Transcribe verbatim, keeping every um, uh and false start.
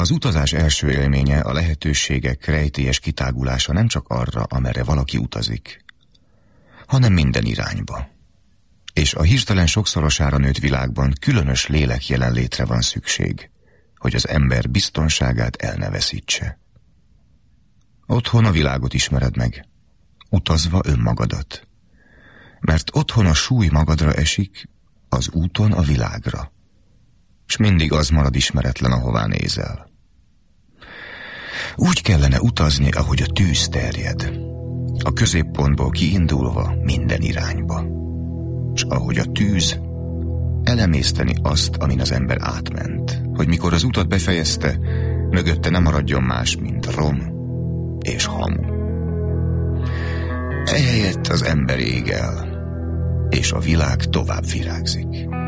Az utazás első élménye a lehetőségek rejtélyes kitágulása nem csak arra, amerre valaki utazik, hanem minden irányba. És a hirtelen sokszorosára nőtt világban különös lélek jelenlétre van szükség, hogy az ember biztonságát el ne veszítse. Otthon a világot ismered meg, utazva önmagadat. Mert otthon a súly magadra esik, az úton a világra, s mindig az marad ismeretlen, ahová nézel. Úgy kellene utazni, ahogy a tűz terjed, a középpontból kiindulva minden irányba, s ahogy a tűz, elemészteni azt, amin az ember átment, hogy mikor az utat befejezte, mögötte nem maradjon más, mint rom és hamu. Ehelyett az ember ég el, és a világ tovább virágzik.